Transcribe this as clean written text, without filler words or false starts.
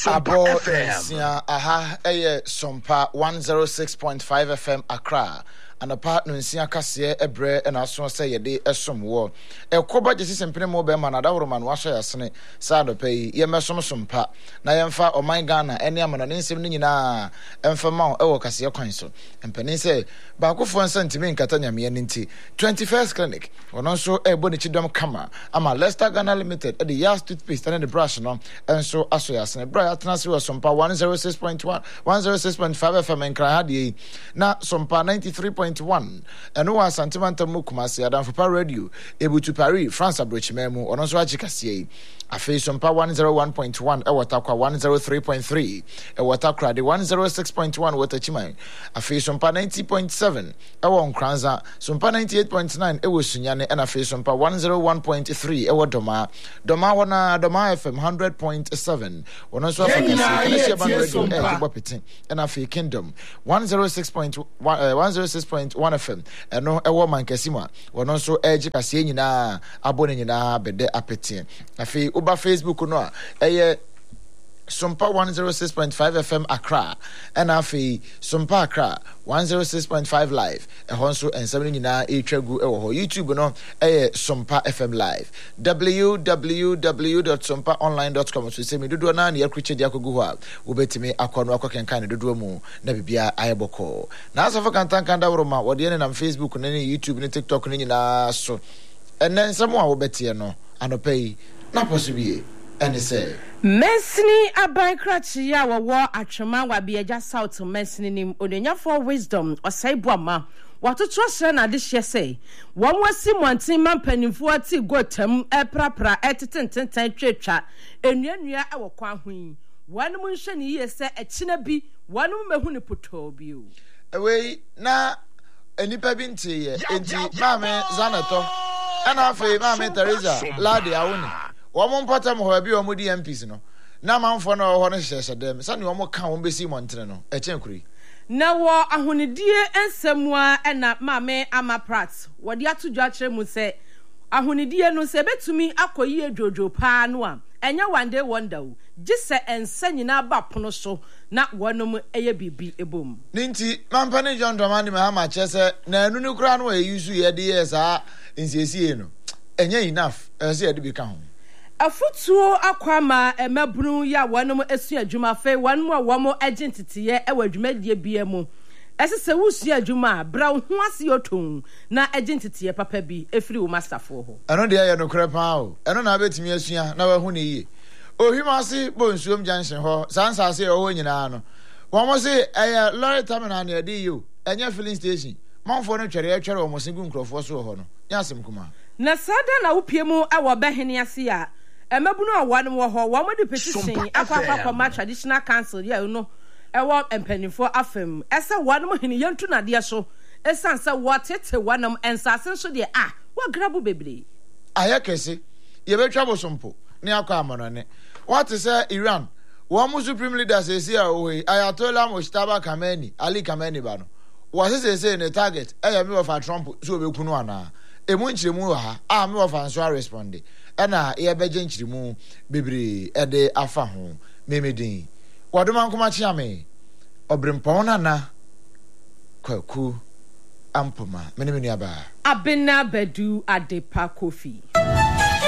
Abo FM. Aha, Sompa 106.5 FM Accra. And a partner in Siakasier, a bre, and I saw say a day as some war. A coba just in Primo Beman, a Dauroman, washer a snake, sad pay, Yemerson Sumpa, Nayamfa or my Ghana, any amon and insimina, and for Mount Ocasia Council. And Penny Baku for sentiment Catania Mianinti, 21st Clinic, when also a bonichidom kama, I'm a Leicester Ghana Limited at the Yast toothpaste and the brush, no, and so Asoyas and Brian Transfer Sompa 106.1, 106.5 FM and Krahadi, now Sompa 93.1. And no Santimanta Mukumasi Adam for Radio, able to Paris, France Abroach Memo, or also Achicasier. A face on Power 101.1, a Watakwa 103.3, a Watakra, the 106.1 Watachimai, a face on Pa 90.7, a one Kranza, Sumpa 98.9, a Wusunyane, and a face on Pa 101.3, a Wadoma, Doma FM 100.7, one also and a fee Kingdom 106.1 FM, and no a woman Casima, one also edge Cassina, Abonina, Bede Appetit, a fee. Uba Facebook no Sompa 106.5 FM Accra and afi Sompa Accra 106.5 live e honso ensem nyina e twagu e wo YouTube no Sompa FM live www.sompaonline.com so se me dodo na na yakruche dia kogu ho a wo betimi akono akokenkan ne dodo mu na bibia ayeboko na aso kan tankanda woroma wo de ne na Facebook ne YouTube ne TikTok ne nyina so enen nsemo a wo betie no anopai na possibly any say Mesni Abankrachi ya wawo atwema wabieja South Mesni nim onenya for wisdom osaibuama watoto na de hye say won wasi montin mampanimfo ati gotam eprapra etententen twetwa enuanua e wokwan hoyi wanum nhwe ne ye se ekina bi wanum mehu ne poto bi we na enipa bi ntiye enti mame zanato ana afi mame Teresa ladi awuni womo mpata mo hobi womo di MPs no na manfo no ho no hyehye dem sane womo ka wo besi montre no echenkuri na wo ahonidie ensemua na mame Amaprat wodi atodwa kire mu se ahonidie no se betumi akoyi edwojo pa no a enya one day wonder o gise ensanyina ba pono so na wonom eye bibi ebom ninti mampane John Dramani Mahama chese na anu ni kura no e use ye de yesa nsiesie no enya enough ese ye de bi ka ho afutuo akwama emabunu ya wonom esu adwuma fe wonom a womo agentitiye e wadwumadie bia mu esese wusu adwuma bra ho ase yoton na agentitiye papa bi efiri wo masterfo ho eno de ye no kure pa o eno na betimi asua na wa hu ne yi ohimase bonsuom junction ho sansase o ho nyina no womo se lorry terminal na de yo enya filling station manfo no twere wo singu nkrofo so ho no nyasem kuma na sada na wopiemu awo behene ase a emabunu awan wo ho wo mo de petition akwa traditional council ya no ewo empanifo afem ese wanum hene yentu na de so esanse wotete wanum ensase so de wa grabu bebre ayakese ye betwa bosompo ne akwa amonone what is Iran wo mo supreme leaders esi a ohi Ayatollah Mojtaba Khamenei Ali Khamenei ba no wo se ne target me of Trump so obekunu ana emu nchiremu ha me of answer respond ena ye beje nchirimu bebre ede afa ho memedin wadoma nkoma chiame obrempon na kwaku ampoma menimenu aba abena bedu adepa kofi